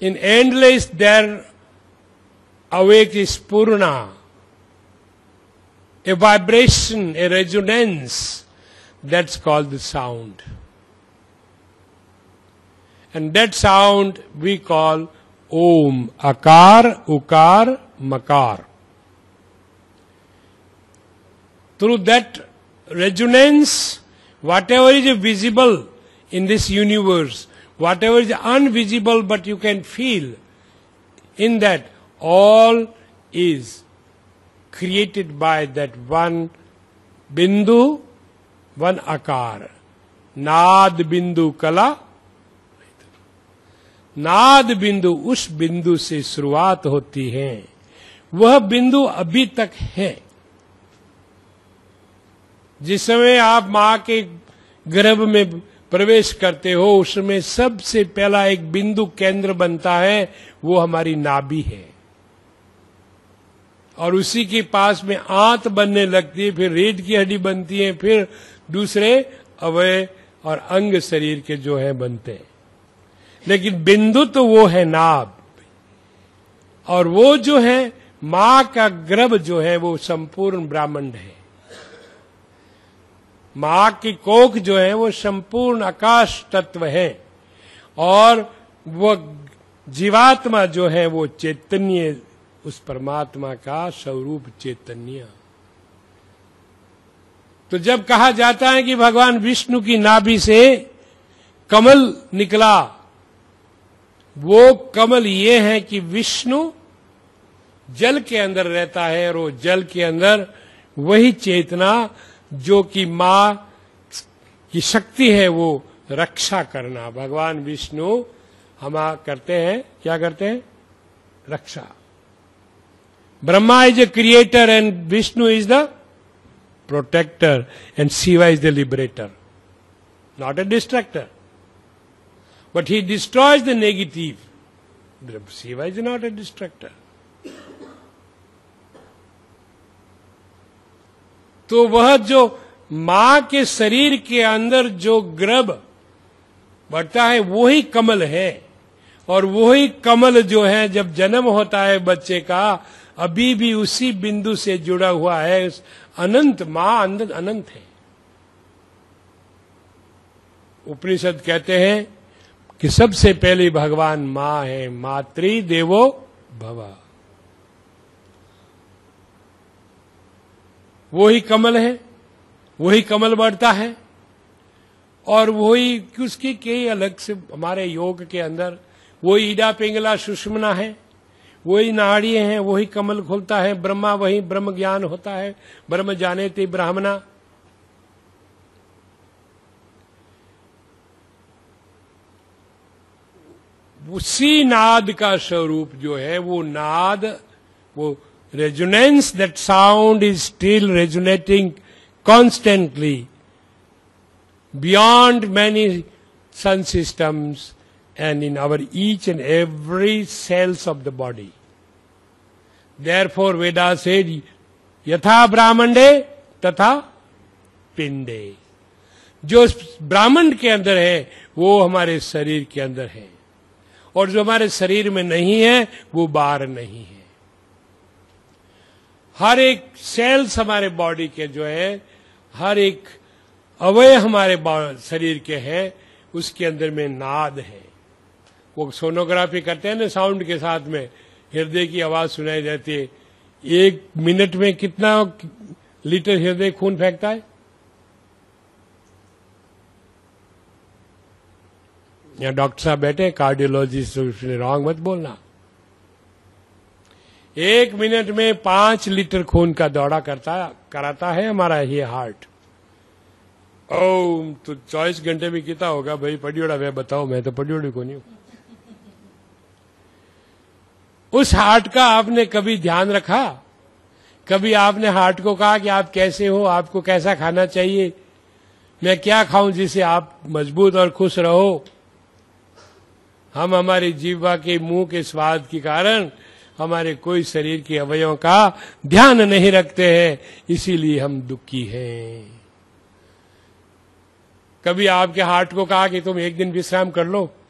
In endless there awakes Purna, a vibration, a resonance, that's called the sound. And that sound we call Om, Akar, Ukar, Makar. Through that resonance, whatever is visible in this universe, whatever is invisible but you can feel, in that all is created by that one bindu, one akar. नाद बिंदु कला, नाद बिंदु उस बिंदु से शुरुआत होती है, वह बिंदु अभी तक है। जिस समय आप मां के गर्भ में प्रवेश करते हो, उसमें सबसे पहला एक बिंदु केंद्र बनता है, वो हमारी नाभि है। और उसी के पास में आंत बनने लगती है, फिर रीढ़ की हड्डी बनती है, फिर दूसरे अवयव और अंग शरीर के जो है बनते हैं। लेकिन बिंदु तो वो है नाभ, और वो जो है मां का गर्भ जो है वो संपूर्ण ब्रह्मांड है। मां की कोख जो है वो संपूर्ण आकाश तत्व है, और वो जीवात्मा जो है वो चैतन्य, उस परमात्मा का स्वरूप चैतन्य। तो जब कहा जाता है कि भगवान विष्णु की नाभि से कमल निकला, वो कमल ये है कि विष्णु जल के अंदर रहता है, और वो जल के अंदर वही चेतना जो कि मां की शक्ति है, वो रक्षा करना। भगवान विष्णु हम करते हैं, क्या करते हैं? रक्षा। Brahma is the creator and Vishnu is the protector, and Shiva is the liberator, not a distractor. But he destroys the negative. Shiva is not a distractor. तो वह जो मां के शरीर के अंदर जो गर्भ बढ़ता है वही कमल है, और वही कमल जो है जब जन्म होता है बच्चे का, अभी भी उसी बिंदु से जुड़ा हुआ है। अनंत मां अनंत है। उपनिषद कहते हैं कि सबसे पहले भगवान मां है, मातृ देवो भव। वही कमल है, वही कमल बढ़ता है, और वही उसकी कई अलग से हमारे योग के अंदर वही ईडा पिंगला सुषुम्ना है, वही नाड़ी हैं, वही कमल खुलता है। ब्रह्मा वही ब्रह्म ज्ञान होता है, ब्रह्म जाने ते ब्राह्मणा। उसी नाद का स्वरूप जो है वो नाद, वो resonance, that sound is still resonating constantly beyond many sun systems and in our each and every cells of the body. Therefore Veda said yatha brahmande tatha pinde. जो ब्राह्मण के अंदर है वो हमारे शरीर के अंदर है, और जो हमारे शरीर में नहीं है वो बाहर नहीं है। हर एक सेल्स हमारे बॉडी के जो है, हर एक अवयव हमारे शरीर के हैं, उसके अंदर में नाद है। वो सोनोग्राफी करते हैं ना, साउंड के साथ में हृदय की आवाज सुनाई देती है। 1 मिनट में कितना लीटर हृदय खून फेंकता है? यहाँ डॉक्टर साहब बैठे, कार्डियोलॉजिस्ट, रॉन्ग मत बोलना। 1 मिनट में 5 लीटर खून का दौड़ा कराता है हमारा ये हार्ट। ओम तो 24 घंटे में कितना होगा भाई? पढ़ियोड़ा वे बताओ, मैं तो पढ़ियोड़ी को नहीं हूं। उस हार्ट का आपने कभी ध्यान रखा? कभी आपने हार्ट को कहा कि आप कैसे हो, आपको कैसा खाना चाहिए, मैं क्या खाऊं जिससे आप मजबूत और खुश रहो? हम हमारी जीवा के मुंह के स्वाद के कारण हमारे कोई शरीर के अवयवों का ध्यान नहीं रखते हैं, इसीलिए हम दुखी हैं। कभी आपके हार्ट को कहा कि तुम 1 दिन विश्राम कर लो,